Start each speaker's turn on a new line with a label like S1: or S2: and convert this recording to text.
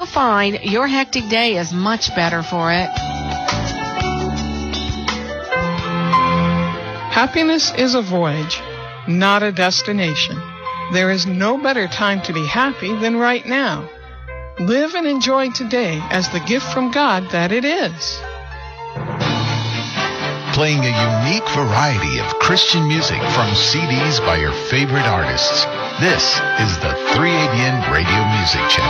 S1: You'll find your hectic day is much better for it.
S2: Happiness is a voyage, not a destination. There is no better time to be happy than right now. Live and enjoy today as the gift from God that it is.
S3: Playing a unique variety of Christian music from CDs by your favorite artists. This is the 3ABN Radio Music Channel.